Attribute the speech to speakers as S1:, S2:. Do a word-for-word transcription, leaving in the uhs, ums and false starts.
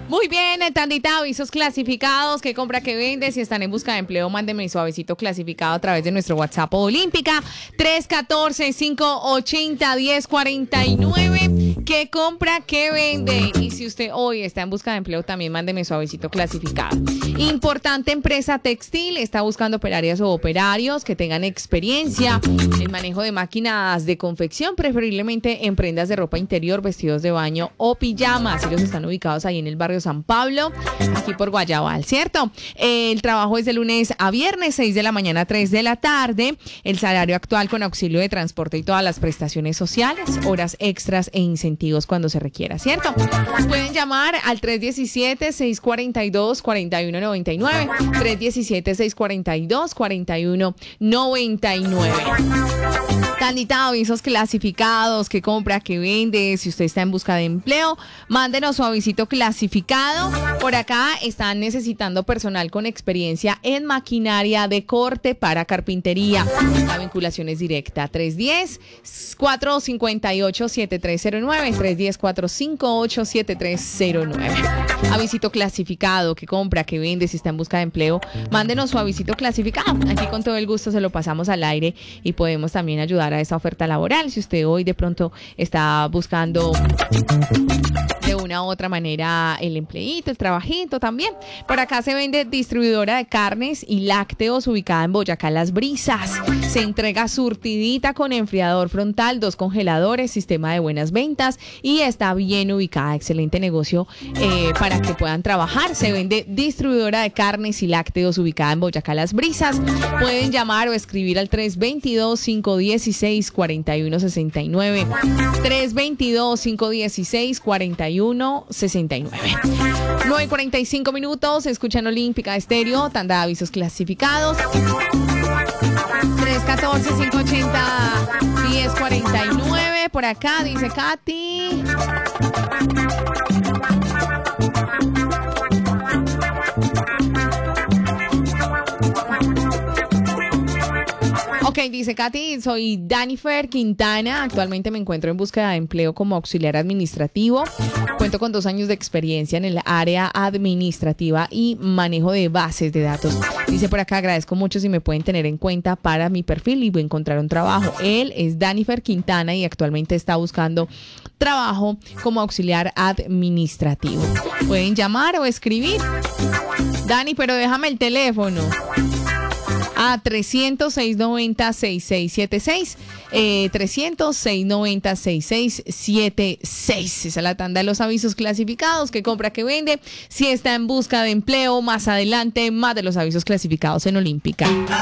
S1: Muy bien, tandita, avisos clasificados, qué compra, qué vende. Si están en busca de empleo, mándenme su avisito clasificado a través de nuestro WhatsApp Olímpica tres uno cuatro, cinco ocho cero, uno cero cuatro nueve. ¿Qué compra, qué vende? Y si usted hoy está en busca de empleo, también mándeme su avisito clasificado. Importante empresa textil, está buscando operarias o operarios que tengan experiencia en manejo de máquinas de confección, preferiblemente en prendas de ropa interior, vestidos de baño o pijamas. Ellos están ubicados ahí en el barrio San Pablo, aquí por Guayabal, ¿cierto? El trabajo es de lunes a viernes, seis de la mañana a tres de la tarde. El salario actual con auxilio de transporte y todas las prestaciones sociales, horas extras e incentivos cuando se requiera, ¿cierto? Pueden llamar al tres uno siete, seis cuatro dos, cuatro uno nueve nueve, tres uno siete, seis cuatro dos, cuatro uno nueve nueve. Tandita, avisos clasificados, qué compra, qué vende. Si usted está en busca de empleo, mándenos su avisito clasificado. Por acá están necesitando personal con experiencia en maquinaria de corte para carpintería. La vinculación es directa. tres uno cero, cuatro cinco ocho, siete tres cero nueve, tres uno cero, cuatro cinco ocho, siete tres cero nueve. Avisito clasificado, qué compra, qué vende. Si está en busca de empleo, mándenos su avisito clasificado. Aquí con todo el gusto se lo pasamos al aire y podemos también ayudar a esa oferta laboral. Si usted hoy de pronto está buscando de una u otra manera el empleíto, el trabajito también. Por acá se vende distribuidora de carnes y lácteos ubicada en Boyacá Las Brisas. Se entrega surtidita con enfriador frontal, dos congeladores, sistema de buenas ventas y está bien ubicada. Excelente negocio eh, para que puedan trabajar. Se vende distribuidora de carnes y lácteos ubicada en Boyacá Las Brisas. Pueden llamar o escribir al tres dos dos, cinco uno seis, cuatro uno seis nueve, tres dos dos, cinco uno seis, cuatro uno seis nueve. nueve y cuarenta y cinco minutos, escuchan Olímpica Estéreo, tanda de avisos clasificados. tres uno cuatro, cinco ocho cero, uno cero cuatro nueve, por acá dice Katy. Ok, dice Katy, soy Danifer Quintana, actualmente me encuentro en búsqueda de empleo como auxiliar administrativo, cuento con dos años de experiencia en el área administrativa y manejo de bases de datos. Dice por acá, agradezco mucho si me pueden tener en cuenta para mi perfil y voy a encontrar un trabajo. Él es Danifer Quintana y actualmente está buscando trabajo como auxiliar administrativo. Pueden llamar o escribir. Dani, pero déjame el teléfono. A trescientos, seiscientos noventa, sesenta y seis setenta y seis, eh, trescientos, seiscientos noventa, sesenta y seis setenta y seis. Esa es la tanda de los avisos clasificados, que compra, que vende. Si está en busca de empleo, más adelante, más de los avisos clasificados en Olímpica.